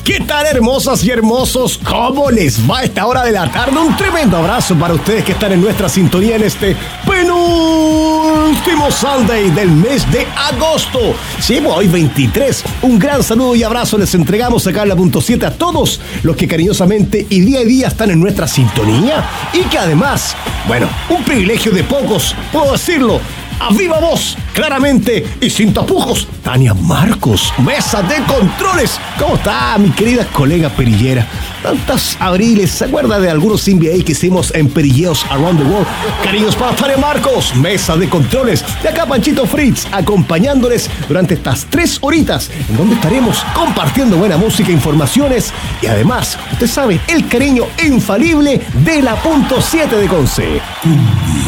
¿Qué tal, hermosas y hermosos? ¿Cómo les va a esta hora de la tarde? Un tremendo abrazo para ustedes que están en nuestra sintonía en este penúltimo Sunday del mes de agosto. Sí, hoy 23. Un gran saludo y abrazo les entregamos acá en la punto 7 a todos los que cariñosamente y día están en nuestra sintonía y que además, bueno, un privilegio de pocos, puedo decirlo, a viva voz, claramente y sin tapujos, Tania Marcos, mesa de controles. ¿Cómo está, mi querida colega perillera? Tantas abriles, ¿se acuerda de algunos NBA que hicimos en Perilleos Around the World? Cariños para Tania Marcos, mesa de controles. De acá Panchito Fritz, acompañándoles durante estas 3 horitas, en donde estaremos compartiendo buena música, informaciones y además, usted sabe, el cariño infalible de la punto 7 de Conce.